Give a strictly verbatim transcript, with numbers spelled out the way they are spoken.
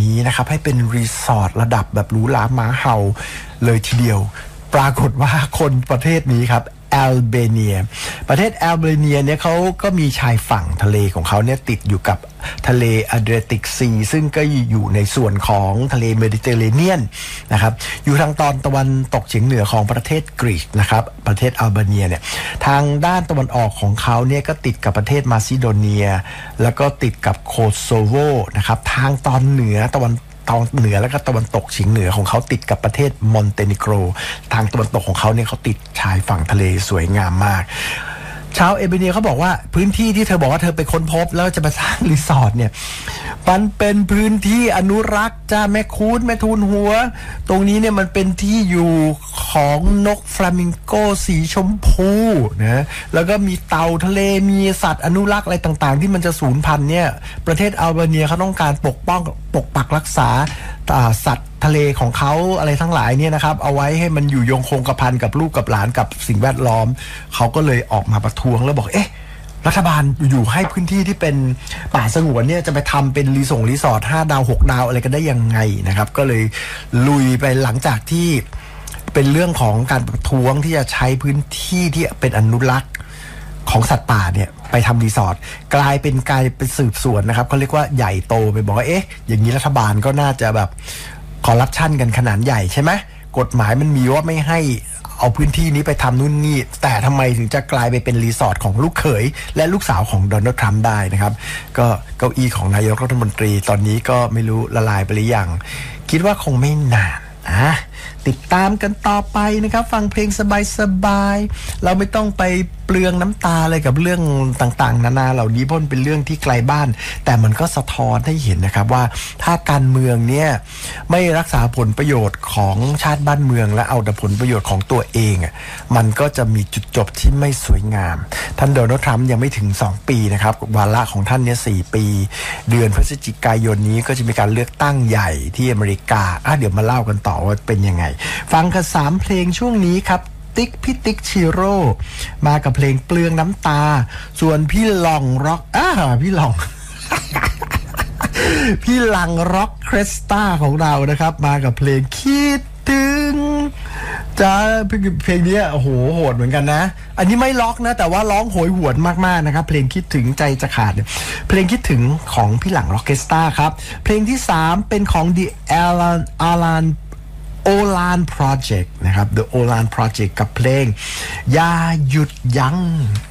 นี้นะครับให้เป็นรีสอร์ทระดับแบบหรูหราหมาเห่าเลยทีเดียวปรากฏว่าคนประเทศนี้ครับแอลเบเนียประเทศแอลเบเนียเนี่ยเขาก็มีชายฝั่งทะเลของเขาเนี่ยติดอยู่กับทะเลอะแดริติกซีซึ่งก็อยู่ในส่วนของทะเลเมดิเตอร์เรเนียนนะครับอยู่ทางตอนตะวันตกเฉียงเหนือของประเทศกรีซนะครับประเทศอัลเบเนียเนี่ยทางด้านตะวันออกของเขาเนี่ยก็ติดกับประเทศมาซิโดเนียแล้วก็ติดกับโคโซโวนะครับทางตอนเหนือตะวันตอนเหนือและก็ตะวันตกเฉียงเหนือของเขาติดกับประเทศมอนเตเนโกรทางตะวันตกของเขาเนี่ยเขาติดชายฝั่งทะเลสวยงามมากชาวเอเบเนียเขาบอกว่าพื้นที่ที่เธอบอกว่าเธอไปค้นพบแล้วจะมาสร้างรีสอร์ทเนี่ยมันเป็นพื้นที่อนุรักษ์จ้าแม่คูดแม่ทูลหัวตรงนี้เนี่ยมันเป็นที่อยู่ของนกฟลามิงโกสีชมพูนะแล้วก็มีเต่าทะเลมีสัตว์อนุรักษ์อะไรต่างๆที่มันจะสูญพันธุ์เนี่ยประเทศอัลเบเนียเขาต้องการปกป้องปกปักรักษาสัตว์ทะเลของเขาอะไรทั้งหลายเนี่ยนะครับเอาไว้ให้มันอยู่ยงคงกระพันกับลูกกับหลานกับสิ่งแวดล้อมเขาก็เลยออกมาประท้วงแล้วบอกเอ๊ะรัฐบาลอยู่ให้พื้นที่ที่เป็นป่าสงวนเนี่ยจะไปทำเป็นรีสอร์ทรีสอร์ทห้าดาวหกดาวอะไรกันได้ยังไงนะครับก็เลยลุยไปหลังจากที่เป็นเรื่องของการประท้วงที่จะใช้พื้นที่ที่เป็นอนุรักษ์ของสัตว์ป่าเนี่ยไปทำรีสอร์ทกลายเป็นกลายเป็นสืบสวนนะครับเขาเรียกว่าใหญ่โตไปบอกว่าเอ๊ะอย่างนี้รัฐบาลก็น่าจะแบบคอร์รัปชันกันขนาดใหญ่ใช่ไหมกฎหมายมันมีว่าไม่ให้เอาพื้นที่นี้ไปทำนู่นนี่แต่ทำไมถึงจะกลายไปเป็นรีสอร์ทของลูกเขยและลูกสาวของโดนัลด์ทรัมป์ได้นะครับก็เก้าอี้ของนายกรัฐมนตรีตอนนี้ก็ไม่รู้ละลายไปหรือยังคิดว่าคงไม่นานอ่ะติดตามกันต่อไปนะครับฟังเพลงสบายๆเราไม่ต้องไปเปลืองน้ำตาเลยกับเรื่องต่างๆนานาเหล่านี้เพราะเป็นเรื่องที่ไกลบ้านแต่มันก็สะท้อนให้เห็นนะครับว่าถ้าการเมืองเนี่ยไม่รักษาผลประโยชน์ของชาติบ้านเมืองและเอาแต่ผลประโยชน์ของตัวเองอ่ะมันก็จะมีจุดจบที่ไม่สวยงามท่านโดนัลด์ทรัมป์ยังไม่ถึงสองปีนะครับวาระของท่านเนี่ยสี่ปีเดือนพฤศจิกายนนี้ก็จะมีการเลือกตั้งใหญ่ที่อเมริกาอ่ะเดี๋ยวมาเล่ากันต่อว่าเป็นยังไงฟังกันสามเพลงช่วงนี้ครับติ๊กพี่ติ๊กชิโร่มากับเพลงเปลืองน้ำตาส่วนพี่หล่องร็อกอ่าพี่หล่อง พี่หลังร็อกคริสตาของเรานะครับมากับเพลงคิดถึงจะเพลงนี้โอ้โหโหดเหมือนกันนะอันนี้ไม่ล็อกนะแต่ว่าร้องโหยหวนมากๆนะครับเพลงคิดถึงใจจะขาดเนี่ยเพลงคิดถึงของพี่หลังร็อกคริสตาครับเพลงที่สามเป็นของ The Alan Alan Olan Project นะครับ The Olan Project กับเพลงอย่าหยุดยั้ง